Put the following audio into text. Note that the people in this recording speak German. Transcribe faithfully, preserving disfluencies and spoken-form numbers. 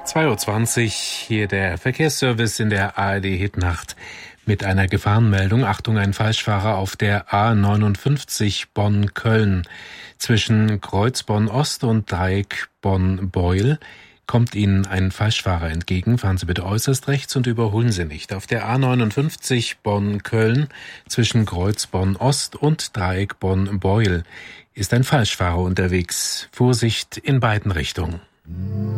zwei Uhr zwanzig, hier der Verkehrsservice in der A R D-Hitnacht mit einer Gefahrenmeldung. Achtung, ein Falschfahrer auf der A neunundfünfzig Bonn-Köln. Zwischen Kreuz Bonn-Ost und Dreieck Bonn-Beuel kommt Ihnen ein Falschfahrer entgegen. Fahren Sie bitte äußerst rechts und überholen Sie nicht. Auf der A neunundfünfzig Bonn-Köln zwischen Kreuz Bonn-Ost und Dreieck Bonn-Beuel ist ein Falschfahrer unterwegs. Vorsicht in beiden Richtungen.